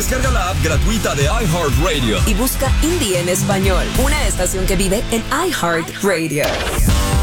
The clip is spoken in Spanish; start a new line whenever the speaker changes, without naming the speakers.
Descarga la app gratuita de iHeartRadio
y busca Indie en español, una estación que vive en iHeartRadio.